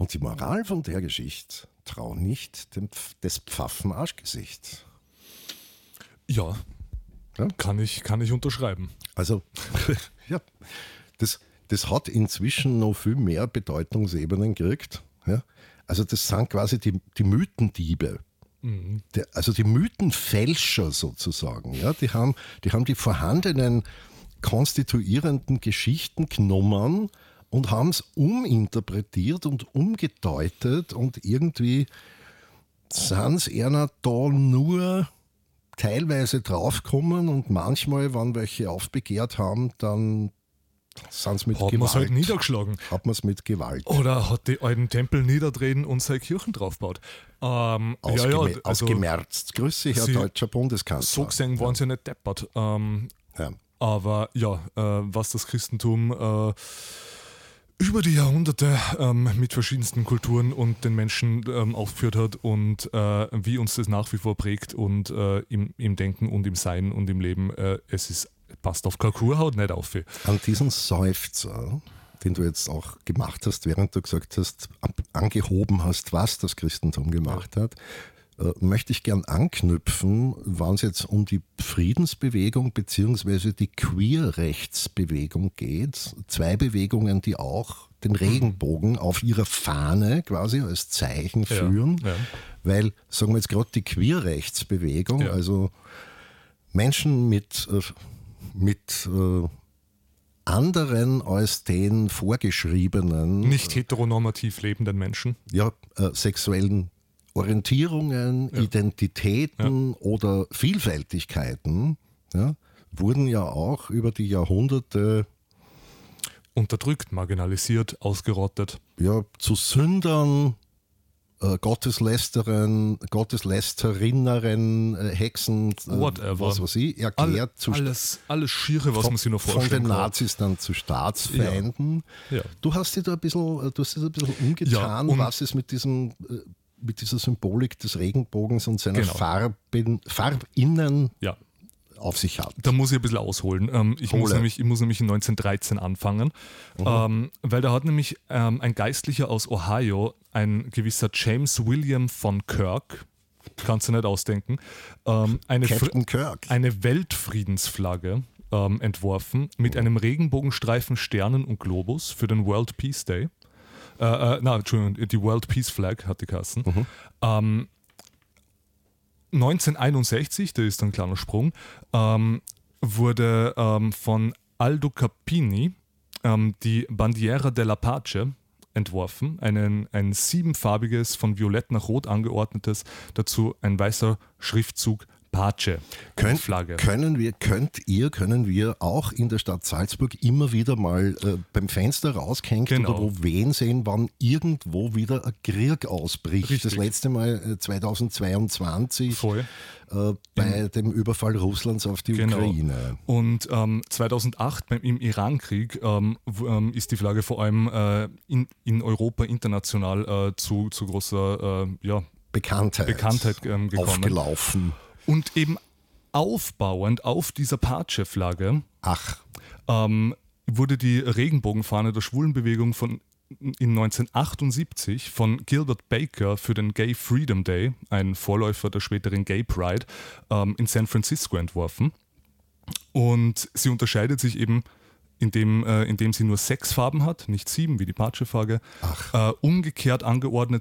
Und die Moral von der Geschichte: Trau nicht des Pfaffen Arschgesicht. Ja, Ja? kann ich unterschreiben. Also, ja, das hat inzwischen noch viel mehr Bedeutungsebenen gekriegt. Ja? Also, das sind quasi die Mythendiebe. Also die Mythenfälscher sozusagen. Ja? Die haben die vorhandenen konstituierenden Geschichten genommen und haben es uminterpretiert und umgedeutet und irgendwie sind es einer da nur teilweise draufgekommen und manchmal, wenn welche aufbegehrt haben, dann sind es mit Hat man Gewalt. es halt niedergeschlagen. Hat man es mit Gewalt. Oder hat die alten Tempel niederdrehen und seine Kirchen draufgebaut. Ausgemerzt. Grüße, Herr Sie- deutscher Bundeskanzler. So gesehen waren sie nicht deppert. Ja. Aber ja, was das Christentum über die Jahrhunderte mit verschiedensten Kulturen und den Menschen aufgeführt hat und wie uns das nach wie vor prägt und im Denken und im Sein und im Leben, passt auf keine Kuhhaut nicht auf. An diesen Seufzer, den du jetzt auch gemacht hast, während du gesagt hast, angehoben hast, was das Christentum gemacht hat, möchte ich gern anknüpfen, wenn es jetzt um die Friedensbewegung bzw. die Queerrechtsbewegung geht. Zwei Bewegungen, die auch den Regenbogen auf ihrer Fahne quasi als Zeichen führen. Ja. Weil, sagen wir jetzt gerade die Queerrechtsbewegung, also Menschen mit anderen als den vorgeschriebenen, Nicht heteronormativ lebenden Menschen. sexuellen Orientierungen, Identitäten oder Vielfältigkeiten wurden ja auch über die Jahrhunderte Unterdrückt, marginalisiert, ausgerottet. zu Sündern, Gotteslästerinnen, Hexen, Whatever. was weiß ich, erklärt Alles Schiere, was man sich noch von vorstellen den kann. Nazis dann zu Staatsfeinden. Ja. Du hast dich da ein bisschen umgetan, und was es mit dieser Symbolik des Regenbogens und seiner Genau. Farbinnen Ja. auf sich hat. Da muss ich ein bisschen ausholen. Ich muss nämlich in 1913 anfangen, weil da hat nämlich ein Geistlicher aus Ohio, ein gewisser James William von Kirk, kannst du nicht ausdenken, Captain Kirk. eine Weltfriedensflagge entworfen mit einem Regenbogenstreifen, Sternen und Globus für den World Peace Day. Entschuldigung, die World Peace Flag hat die Kassen. 1961, da ist ein kleiner Sprung, wurde von Aldo Capini die Bandiera dell'Apache entworfen, ein siebenfarbiges, von violett nach rot angeordnetes, dazu ein weißer Schriftzug Pace. Flagge. Können wir auch in der Stadt Salzburg immer wieder mal beim Fenster rausgehängt oder wo Wehen sehen, wann irgendwo wieder ein Krieg ausbricht. Richtig. Das letzte Mal 2022 Voll. bei dem Überfall Russlands auf die Ukraine. Und 2008 im Irankrieg ist die Flagge vor allem in Europa international zu großer Bekanntheit gekommen. Aufgelaufen. Und eben aufbauend auf dieser Pace-Flagge wurde die Regenbogenfahne der Schwulenbewegung in 1978 von Gilbert Baker für den Gay Freedom Day, ein Vorläufer der späteren Gay Pride, in San Francisco entworfen. Und sie unterscheidet sich eben, indem sie nur 6 Farben hat, nicht 7 wie die Pace-Flagge. Umgekehrt angeordnet